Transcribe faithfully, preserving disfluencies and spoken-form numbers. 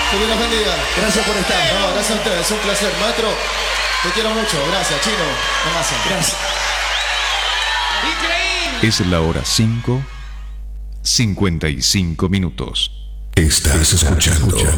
Que Dios los bendiga. Gracias por estar. No, gracias a ustedes, es un placer. Maestro, te quiero mucho. Gracias, Chino. Nomás. Gracias. Increíble. Es la hora cinco, cincuenta y cinco minutos. Estás escuchando